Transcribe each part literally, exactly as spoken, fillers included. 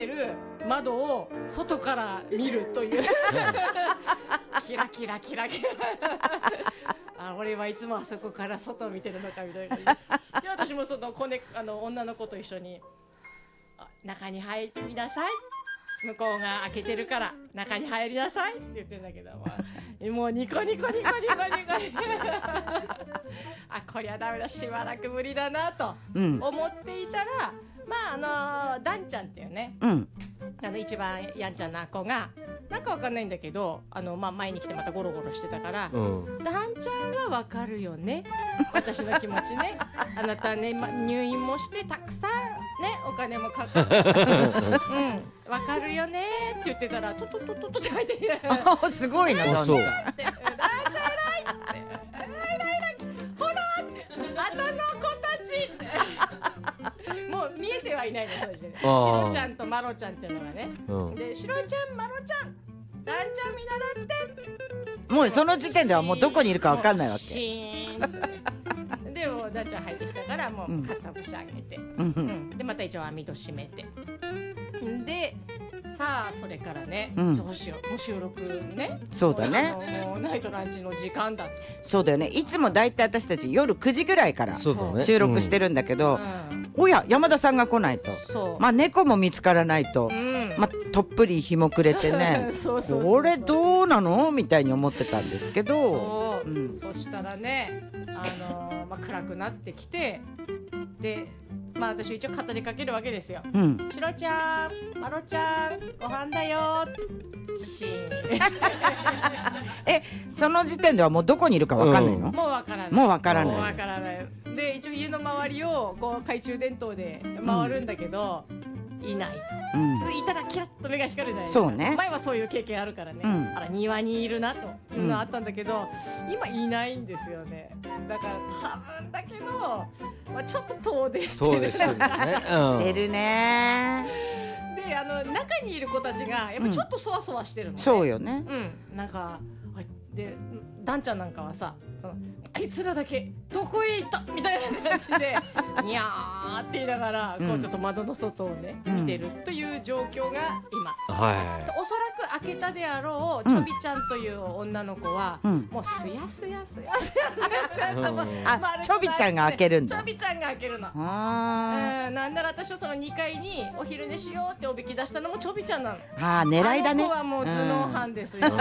る窓を外から見るというキラキラキラキラあ、俺はいつもあそこから外を見てるのかみたいな感じで、私もその子、ね、あの女の子と一緒に中に入りなさい、向こうが開けてるから中に入りなさいって言ってるんだけど、まあ、もうニコニコニコニコニコあ、こりゃダメだ、しばらく無理だなと思っていたら、うん、まああのダンちゃんっていうね、うん、あの一番やんちゃな子がなんかわかんないんだけど、あの、まあ、前に来てまたゴロゴロしてたから、うん、ダンちゃんはわかるよね、私の気持ちね、あなたね、ま、入院もしてたくさんねお金もかかってうん、わかるよねって言ってたらトトトトトって入ってきてすごいな、ダンちゃん。ダンちゃん偉いって偉い偉い偉いほらってあとの子たちってもう見えてはいないの、その時点で。シロちゃんとマロちゃんっていうのがね、うん、でシロちゃんマロちゃんダンちゃん見習ってもうその時点ではもうどこにいるかわかんないわけ。 シーンってでもダンちゃん入ってきたからもうかつお節あげて、うんうん、でまた一応網戸閉めてでさあそれからね、うん、どうしよう、もう収録ね、 そうだね、 もうナイトランチの時間だ。 そうだよね、いつもだいたい私たち夜くじぐらいから収録してるんだけど、うん、おや山田さんが来ないと、まあ猫も見つからないと、うん、まあとっぷり日も暮れてねそうそうそうそう、これどうなのみたいに思ってたんですけど、 そう、うん、そしたらね、あのーまあ、暗くなってきて、でまあ私一応語りかけるわけですよ、うん、シロちゃん、マロちゃん、ご飯だよシーンえ、その時点ではもうどこにいるか分かんないの、うん、 もう分からない、 もう分からない、 もう分からないで、一応家の周りをこう懐中電灯で回るんだけど、うん、いないと、うん、いたらキラッと目が光るじゃないですか。 そうね、 前はそういう経験あるからね、うん、あら庭にいるなというのはあったんだけど、うん、今いないんですよね。だから多分だけど、まあ、ちょっと遠出してる、 ね、うん、 してるね。 で、あの中にいる子たちがやっぱちょっとそわそわしてるのね、うん、 そうよね、 うん、なんかでダンちゃんなんかはさ、そのあいつらだけどこへ行ったみたいな感じでにゃーって言いながら、うん、こうちょっと窓の外をね、うん、見てるという状況が今、はい、おそらく開けたであろうちょびちゃんという女の子は、うん、もうすやすやすやすやすやすや、うん、 あ、ちょびちゃんが開けるんだ。 ちょびちゃんが開けるの。あ、えー、なんなら私はそのにかいにお昼寝しようっておびき出したのもちょびちゃんなの。 あー、狙いだね。 あの子はもう頭脳犯ですよ、うん、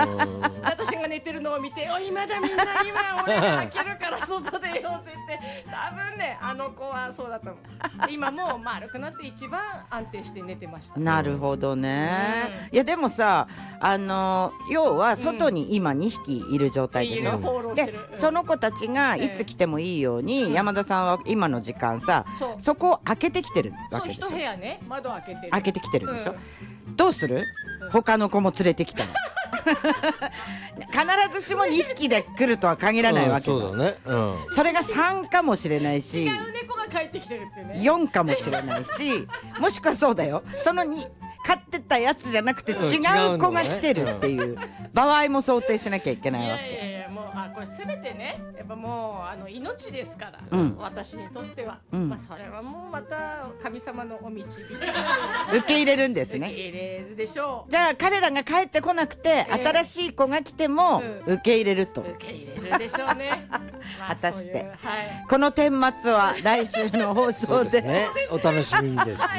私が寝てるのを見て、おいまだみんな今俺が開けるから外でよせって多分ね、あの子はそうだと思う。今もう丸くなって一番安定して寝てました。 なるほどね、うん、いやでもさ、あの要は外に今にひきいる状態でしょ、うん、で、うん、その子たちがいつ来てもいいように、うん、山田さんは今の時間さ、そ, そこを開けてきてるわけでしょ。 そう、一部屋ね、窓開けてる開けてきてるでしょ、うん、どうする、うん、他の子も連れてきたの必ずしもにひきで来るとは限らないわけ、うん、そうだね、うん、それがさんかもしれないし、 違う猫が帰ってきてるっていうね、 よんかもしれないしもしくはそうだよ、そのに飼ってたやつじゃなくて違う子が来てるっていう場合も想定しなきゃいけないわけ。 いやいやいや、もうあこれ全てね、やっぱもうあの命ですから、うん、私にとっては、うん、まあ、それはもうまた神様のお導き受け入れるんですね。 受け入れるでしょう。 じゃあ彼らが帰ってこなくて、えー、新しい子が来ても受け入れると、 うん、受け入れるでしょうねまあ、果たして、 はい、 この顛末は来週の放送で、 ね、お楽しみにですね